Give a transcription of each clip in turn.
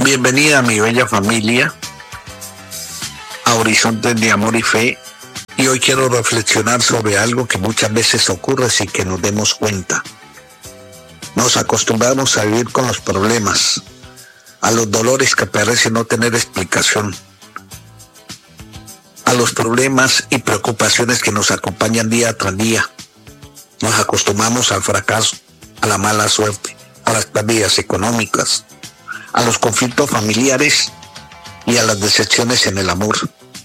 Bienvenida, mi bella familia, a Horizontes de Amor y Fe. Y hoy quiero reflexionar sobre algo que muchas veces ocurre sin que nos demos cuenta. Nos acostumbramos a vivir con los problemas, a los dolores que parecen no tener explicación, a los problemas y preocupaciones que nos acompañan día tras día. Nos acostumbramos al fracaso, a la mala suerte, a las pérdidas económicas, a los conflictos familiares y a las decepciones en el amor.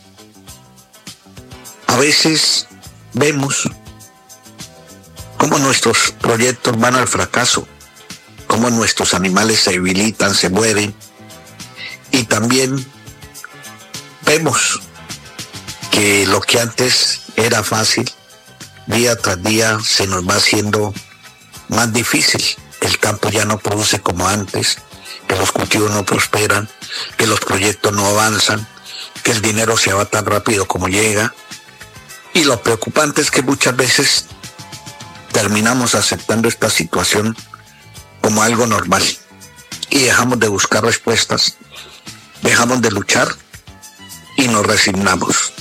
A veces vemos cómo nuestros proyectos van al fracaso, cómo nuestros animales se debilitan, se mueren, y también vemos que lo que antes era fácil, día tras día se nos va haciendo más difícil. El campo ya no produce como antes, que los cultivos no prosperan, que los proyectos no avanzan, que el dinero se va tan rápido como llega. Y lo preocupante es que muchas veces terminamos aceptando esta situación como algo normal y dejamos de buscar respuestas, dejamos de luchar y nos resignamos.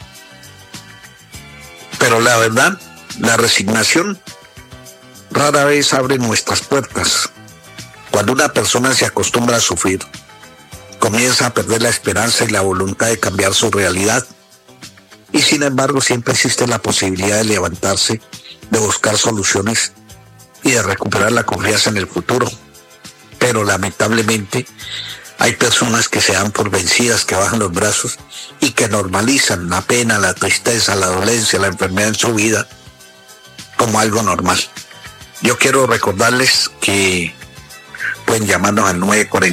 Pero la verdad, la resignación rara vez abre nuestras puertas. Cuando una persona se acostumbra a sufrir, comienza a perder la esperanza y la voluntad de cambiar su realidad. Y sin embargo, siempre existe la posibilidad de levantarse, de buscar soluciones y de recuperar la confianza en el futuro. Pero lamentablemente, hay personas que se dan por vencidas, que bajan los brazos y que normalizan la pena, la tristeza, la dolencia, la enfermedad en su vida como algo normal. Yo quiero recordarles que pueden llamarnos al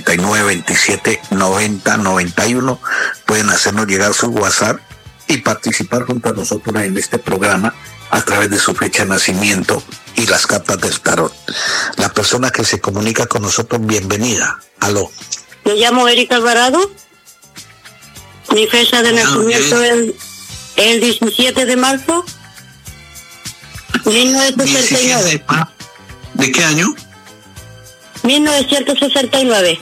949-27-90-91, pueden hacernos llegar su WhatsApp y participar junto a nosotros en este programa a través de su fecha de nacimiento y las cartas del tarot. La persona que se comunica con nosotros, bienvenida. Aló. Me llamo Erika Alvarado. Mi fecha de nacimiento es el 17 de marzo 1969. ¿De qué año? 1969.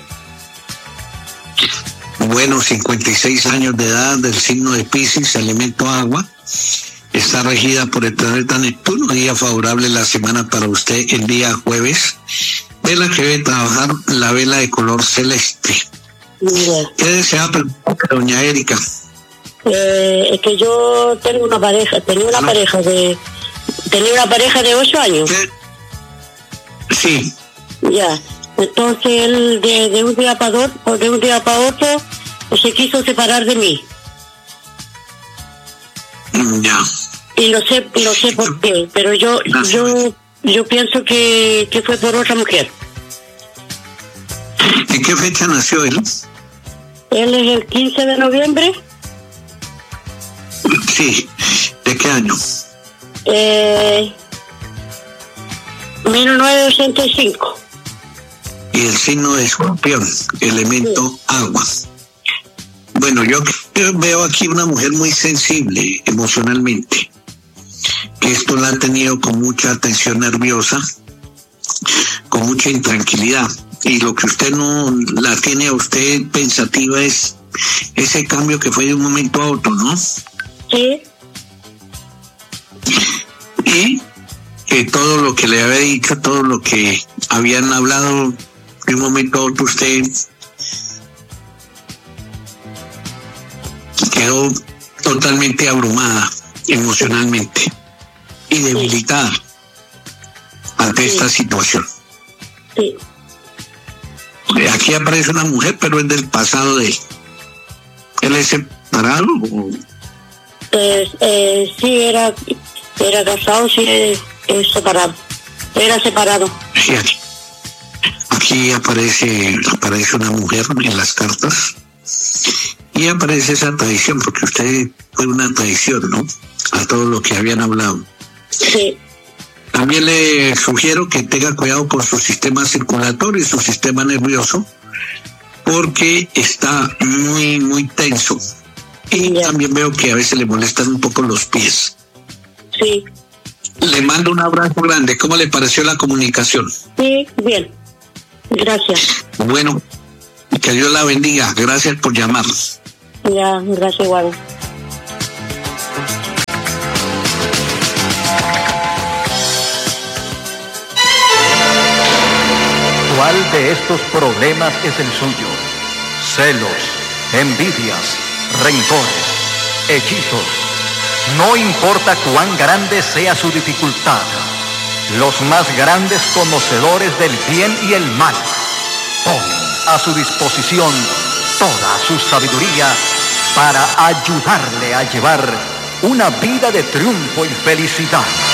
Bueno, 56 años de edad, del signo de Piscis, elemento agua. Está regida por el planeta Neptuno. Día favorable la semana para usted, el día jueves. Vela que debe trabajar la vela de color celeste. Mira. ¿Qué desea, doña Erika? Es que yo tengo una pareja, tenía una pareja de 8 años. ¿Qué? Sí. Ya. Entonces él de un día para otro se quiso separar de mí. Ya. Y no sé por qué, pero yo pienso que fue por otra mujer. ¿En qué fecha nació él? Él es el 15 de noviembre. Sí. ¿De qué año? 1985. Y el signo de Escorpión, elemento agua. Bueno, yo veo aquí una mujer muy sensible emocionalmente, que esto la ha tenido con mucha tensión nerviosa, con mucha intranquilidad. Y lo que usted no la tiene a usted pensativa es ese cambio que fue de un momento a otro, ¿no? Sí. Y que todo lo que le había dicho, todo lo que habían hablado de un momento a otro, usted quedó totalmente abrumada emocionalmente y debilitada ante esta situación. Sí. Aquí aparece una mujer, pero es del pasado de él. ¿Él es separado? Sí, era casado, sí, es separado. Era separado. Sí, aquí aparece una mujer en las cartas y aparece esa traición, porque usted fue una traición, ¿no? A todo lo que habían hablado. Sí. También le sugiero que tenga cuidado con su sistema circulatorio y su sistema nervioso, porque está muy, muy tenso. Y también veo que a veces le molestan un poco los pies. Sí. Le mando un abrazo grande. ¿Cómo le pareció la comunicación? Sí, bien. Gracias. Bueno, Que Dios la bendiga. Gracias por llamar. Ya, gracias igual. ¿Cuál de estos problemas es el suyo? Celos, envidias, rencores, hechizos. No importa cuán grande sea su dificultad, los más grandes conocedores del bien y el mal ponen a su disposición toda su sabiduría para ayudarle a llevar una vida de triunfo y felicidad.